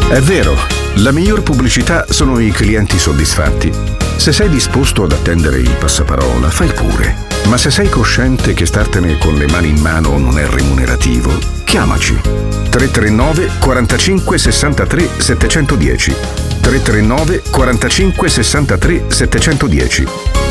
È vero, la miglior pubblicità sono i clienti soddisfatti. Se sei disposto ad attendere il passaparola, fai pure. Ma se sei cosciente che startene con le mani in mano non è remunerativo, chiamaci. 339 45 63 710. 339 45 63 710.